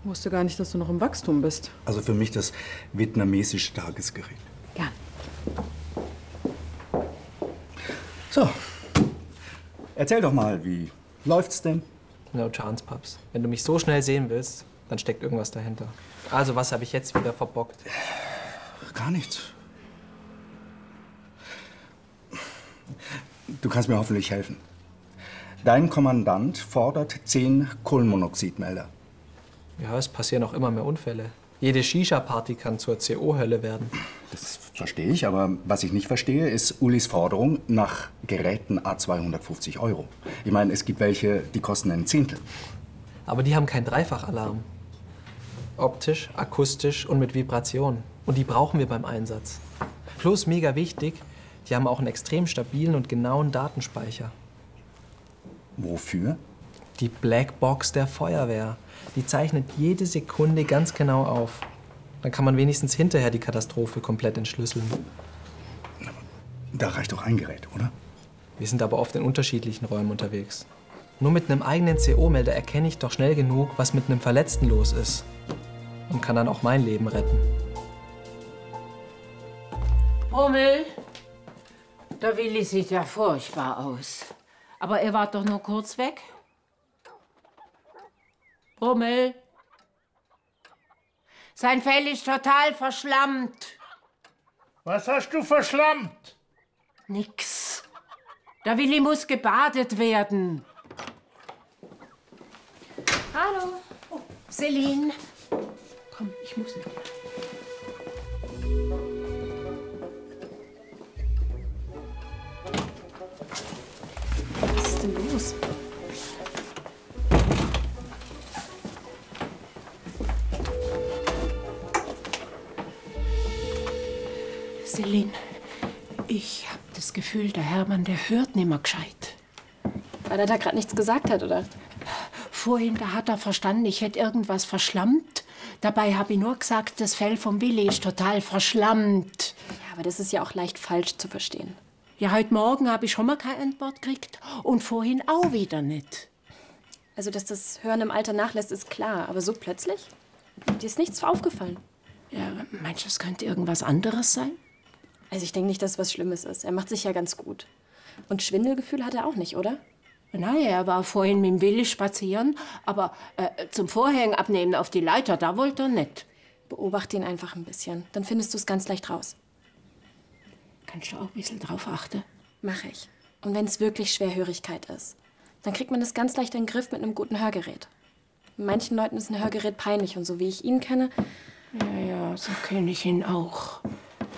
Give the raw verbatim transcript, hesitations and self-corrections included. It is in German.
Ich wusste gar nicht, dass du noch im Wachstum bist. Also für mich das vietnamesische Tagesgericht. Gern. So. Erzähl doch mal, wie läuft's denn? No chance, Paps. Wenn du mich so schnell sehen willst, dann steckt irgendwas dahinter. Also, was habe ich jetzt wieder verbockt? Gar nichts. Du kannst mir hoffentlich helfen. Dein Kommandant fordert zehn Kohlenmonoxidmelder. Ja, es passieren auch immer mehr Unfälle. Jede Shisha-Party kann zur C O-Hölle werden. Das verstehe ich, aber was ich nicht verstehe, ist Ulis Forderung nach Geräten à zweihundertfünfzig Euro. Ich meine, es gibt welche, die kosten ein Zehntel. Aber die haben keinen Dreifachalarm. Optisch, akustisch und mit Vibration. Und die brauchen wir beim Einsatz. Plus, mega wichtig, die haben auch einen extrem stabilen und genauen Datenspeicher. Wofür? Die Blackbox der Feuerwehr. Die zeichnet jede Sekunde ganz genau auf. Dann kann man wenigstens hinterher die Katastrophe komplett entschlüsseln. Da reicht doch ein Gerät, oder? Wir sind aber oft in unterschiedlichen Räumen unterwegs. Nur mit einem eigenen C O-Melder erkenne ich doch schnell genug, was mit einem Verletzten los ist. Und kann dann auch mein Leben retten. Brummel, der Willi sieht ja furchtbar aus. Aber er war doch nur kurz weg. Brummel. Sein Fell ist total verschlammt. Was hast du verschlammt? Nix. Der Willi muss gebadet werden. Hallo. Oh, Celine. Komm, ich muss. Was ist denn los? Celine, ich hab das Gefühl, der Hermann, der hört nimmer gescheit. Weil er da gerade nichts gesagt hat, oder? Vorhin, da hat er verstanden, ich hätte irgendwas verschlammt. Dabei habe ich nur gesagt, das Fell vom Willi ist total verschlammt. Ja, aber das ist ja auch leicht falsch zu verstehen. Ja, heute Morgen habe ich schon mal keine Antwort gekriegt und vorhin auch wieder nicht. Also, dass das Hören im Alter nachlässt, ist klar. Aber so plötzlich? Dir ist nichts aufgefallen. Ja, meinst du, es könnte irgendwas anderes sein? Also, ich denke nicht, dass es was Schlimmes ist. Er macht sich ja ganz gut. Und Schwindelgefühl hat er auch nicht, oder? Naja, er war vorhin mit dem Willi spazieren, aber äh, zum Vorhängen abnehmen auf die Leiter, da wollte er nicht. Beobachte ihn einfach ein bisschen. Dann findest du es ganz leicht raus. Kannst du auch ein bisschen drauf achten? Mache ich. Und wenn es wirklich Schwerhörigkeit ist, dann kriegt man das ganz leicht in den Griff mit einem guten Hörgerät. Manchen Leuten ist ein Hörgerät peinlich und so wie ich ihn kenne... Ja, ja, so kenne ich ihn auch.